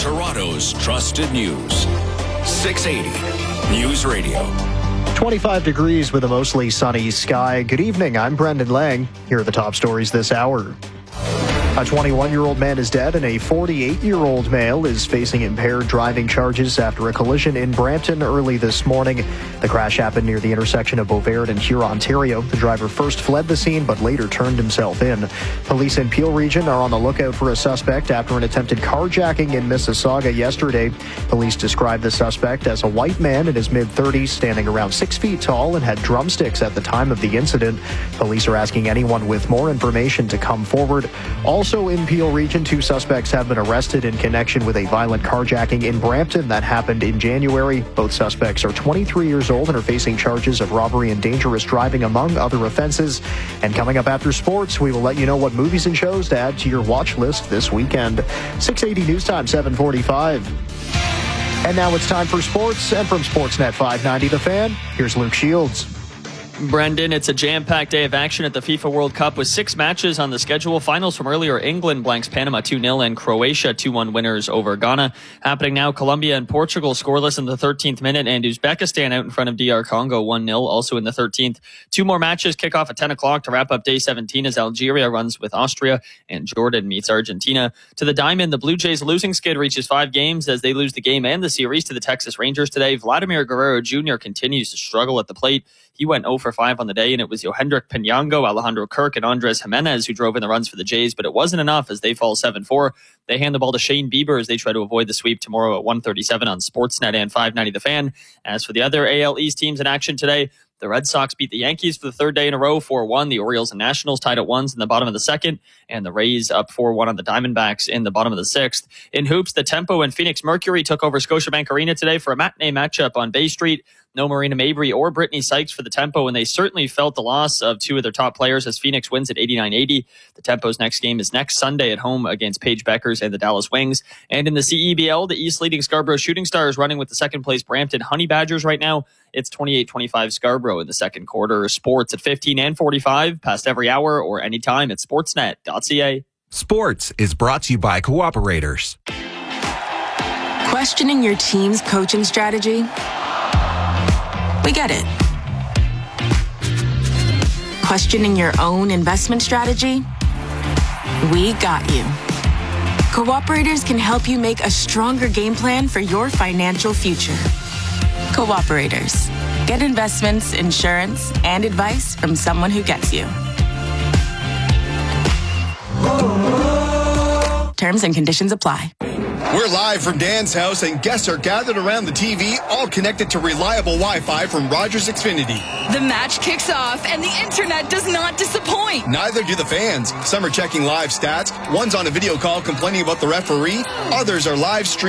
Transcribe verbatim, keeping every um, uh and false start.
Toronto's trusted news. six eighty News Radio. twenty-five degrees with a mostly sunny sky. Good evening, I'm Brendan Lang. Here are the top stories this hour. A twenty-one-year-old man is dead and a forty-eight-year-old male is facing impaired driving charges after a collision in Brampton early this morning. The crash happened near the intersection of Beauvais and Huron, Ontario. The driver first fled the scene but later turned himself in. Police in Peel Region are on the lookout for a suspect after an attempted carjacking in Mississauga yesterday. Police described the suspect as a white man in his mid-thirties, standing around six feet tall and had drumsticks at the time of the incident. Police are asking anyone with more information to come forward. All Also in Peel Region, two suspects have been arrested in connection with a violent carjacking in Brampton that happened in January. Both suspects are twenty-three years old and are facing charges of robbery and dangerous driving, among other offenses. And coming up after sports, we will let you know what movies and shows to add to your watch list this weekend. six eighty News Time, seven forty-five. And now it's time for sports. And from Sportsnet five ninety The Fan, here's Luke Shields. Brendan, it's a jam-packed day of action at the FIFA World Cup with six matches on the schedule. Finals from earlier: England blanks Panama two nil and Croatia two one winners over Ghana. Happening now, Colombia and Portugal scoreless in the thirteenth minute, and Uzbekistan out in front of D R Congo one nil, also in the thirteenth. Two more matches kick off at ten o'clock to wrap up day seventeen as Algeria runs with Austria and Jordan meets Argentina. To the diamond, the Blue Jays losing skid reaches five games as they lose the game and the series to the Texas Rangers today. Vladimir Guerrero Junior continues to struggle at the plate. He went zero for five on the day, and it was Yohendrick Pinango, Alejandro Kirk, and Andres Jimenez who drove in the runs for the Jays, but it wasn't enough as they fall seven four. They hand the ball to Shane Bieber as they try to avoid the sweep tomorrow at one thirty-seven on Sportsnet and five ninety The Fan. As for the other A L East teams in action today, the Red Sox beat the Yankees for the third day in a row, four one. The Orioles and Nationals tied at ones in the bottom of the second, and the Rays up four one on the Diamondbacks in the bottom of the sixth. In hoops, the Tempo and Phoenix Mercury took over Scotiabank Arena today for a matinee matchup on Bay Street. No Marina Mabry or Brittany Sykes for the Tempo, and they certainly felt the loss of two of their top players as Phoenix wins at eighty-nine eighty. The Tempo's next game is next Sunday at home against Paige Beckers and the Dallas Wings. And in the C E B L, the East leading Scarborough Shooting Stars running with the second place Brampton Honey Badgers right now. It's twenty-eight twenty-five Scarborough in the second quarter. Sports at fifteen and forty-five, past every hour or anytime at sportsnet dot c a. Sports is brought to you by Cooperators. Questioning your team's coaching strategy? We get it. Questioning your own investment strategy? We got you. Cooperators can help you make a stronger game plan for your financial future. Cooperators. Get investments, insurance, and advice from someone who gets you. Terms and conditions apply. We're live from Dan's house, and guests are gathered around the T V, all connected to reliable Wi-Fi from Rogers Xfinity. The match kicks off, and the internet does not disappoint. Neither do the fans. Some are checking live stats. One's on a video call complaining about the referee. Others are live streaming.